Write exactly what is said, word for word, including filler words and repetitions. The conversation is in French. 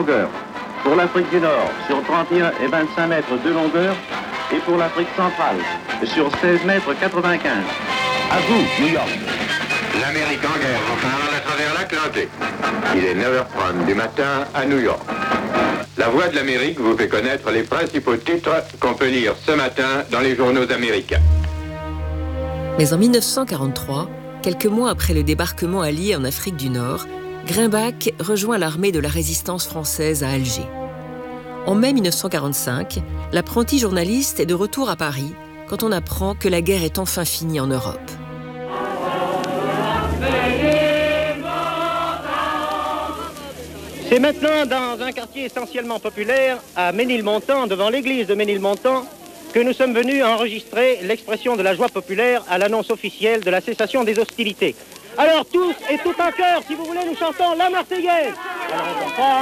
longueur. Pour l'Afrique du Nord, sur trente et un et vingt-cinq mètres de longueur. Et pour l'Afrique centrale, sur seize mètres quatre-vingt-quinze. À vous, New York. L'Amérique en guerre, enfin, à travers l'Atlantique. Il est neuf heures trente du matin à New York. La Voix de l'Amérique vous fait connaître les principaux titres qu'on peut lire ce matin dans les journaux américains. Mais en mille neuf cent quarante-trois, quelques mois après le débarquement allié en Afrique du Nord, Grimbach rejoint l'armée de la résistance française à Alger. En mai mille neuf cent quarante-cinq, l'apprenti journaliste est de retour à Paris quand on apprend que la guerre est enfin finie en Europe. C'est maintenant dans un quartier essentiellement populaire, à Ménilmontant, devant l'église de Ménilmontant, que nous sommes venus enregistrer l'expression de la joie populaire à l'annonce officielle de la cessation des hostilités. Alors tous et tout en chœur, si vous voulez, nous chantons la Marseillaise. Alors, on